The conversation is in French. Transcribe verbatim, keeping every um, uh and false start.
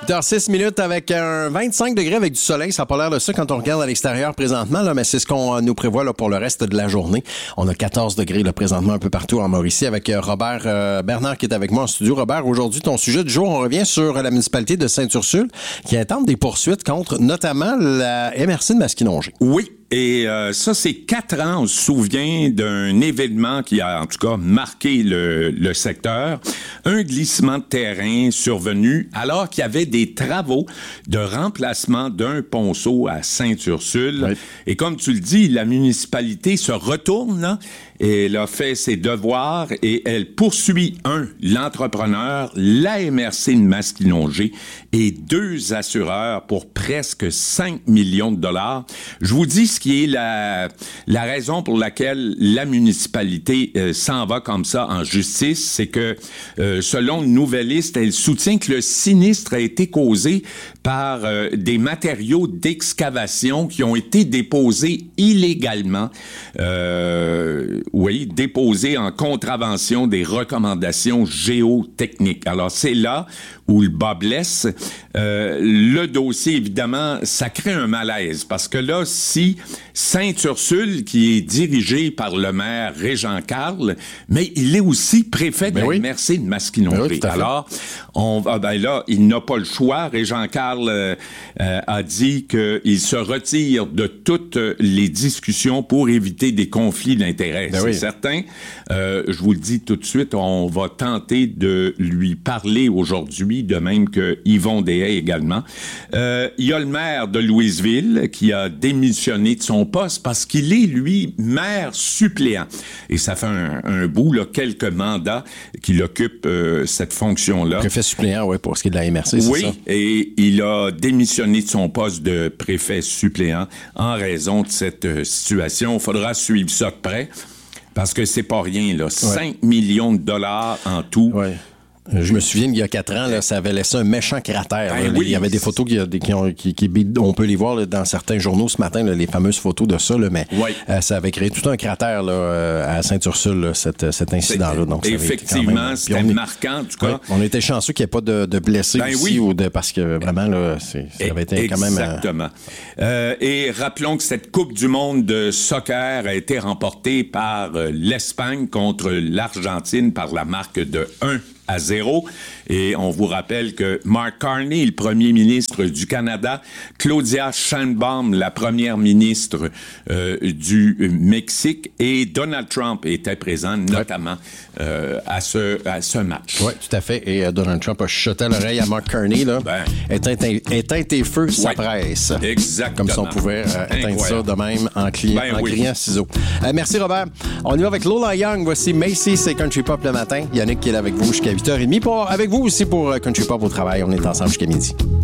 huit heures six minutes avec un vingt-cinq degrés avec du soleil. Ça n'a pas l'air de ça quand on regarde à l'extérieur présentement, là, mais c'est ce qu'on nous prévoit là, pour le reste de la journée. On a quatorze degrés là, présentement un peu partout en Mauricie avec Robert euh, Bernard qui est avec moi en studio. Robert, aujourd'hui, ton sujet du jour, on revient sur la municipalité de Sainte-Ursule qui intente des poursuites contre notamment la M R C de Masquinongé. Oui. Et euh, ça, c'est quatre ans. On se souvient d'un événement qui a, en tout cas, marqué le, le secteur. Un glissement de terrain survenu alors qu'il y avait des travaux de remplacement d'un ponceau à Sainte-Ursule. Oui. Et comme tu le dis, la municipalité se retourne, là, et elle a fait ses devoirs et elle poursuit, un, l'entrepreneur, la M R C de Masquinongé et deux assureurs pour presque cinq millions de dollars. Je vous dis ce qui est la, la raison pour laquelle la municipalité euh, s'en va comme ça en justice, c'est que, euh, selon une nouvelliste, elle soutient que le sinistre a été causé par euh, des matériaux d'excavation qui ont été déposés illégalement, euh, oui, déposés en contravention des recommandations géotechniques. Alors, c'est là où le bas blesse. Euh, le dossier, évidemment, ça crée un malaise parce que là, si Sainte-Ursule, qui est dirigée par le maire Régent Carle, mais il est aussi préfet de ben la oui. M R C de Masquinongé. Oui, alors, on va, ben là, il n'a pas le choix. Régent Carle euh, euh, a dit qu'il se retire de toutes les discussions pour éviter des conflits d'intérêts. Ben c'est oui. certain. Euh, je vous le dis tout de suite, on va tenter de lui parler aujourd'hui, de même que Yvon Deshaies également. Euh, il y a le maire de Louisville qui a démissionné de son poste parce qu'il est, lui, maire suppléant. Et ça fait un, un bout, là, quelques mandats qu'il occupe euh, cette fonction-là. Préfet suppléant, oui, pour ce qui est de la M R C, c'est oui, ça? Oui, et il a démissionné de son poste de préfet suppléant en raison de cette euh, situation. Il faudra suivre ça de près parce que c'est pas rien, là. Ouais. cinq millions de dollars en tout. Oui. Je me souviens qu'il y a quatre ans, là, ça avait laissé un méchant cratère. Ben oui. Il y avait des photos qui, qui, ont, qui, qui on peut les voir là, dans certains journaux ce matin, là, les fameuses photos de ça, là, mais oui. euh, ça avait créé tout un cratère là, à Sainte-Ursule, là, cet, cet incident-là. Donc, ça effectivement, même, c'était est, marquant, en tout cas. Ouais, on était chanceux qu'il n'y ait pas de, de blessés ben ici, oui. ou de, parce que vraiment, là, c'est, ça avait été Exactement. quand même... Exactement. Euh, et rappelons que cette Coupe du monde de soccer a été remportée par euh, l'Espagne contre l'Argentine par la marque de un à zéro. Et on vous rappelle que Mark Carney, le premier ministre du Canada, Claudia Sheinbaum, la première ministre euh, du Mexique, et Donald Trump étaient présents, notamment euh, à ce à ce match. Oui, tout à fait. Et euh, Donald Trump a chuchoté à l'oreille à Mark Carney, là. Ben, éteins, éteins tes feux, ça ouais, presse. Exactement. Comme si on pouvait euh, éteindre ça de même en, cli- ben, en oui. criant ciseaux. Euh, merci, Robert. On y va avec Lola Young. Voici Macy, c'est Country Pop le matin. Yannick qui est là avec vous jusqu'à huit heures trente. Pour, avec vous aussi pour Country Pop au travail. On est ensemble jusqu'à midi.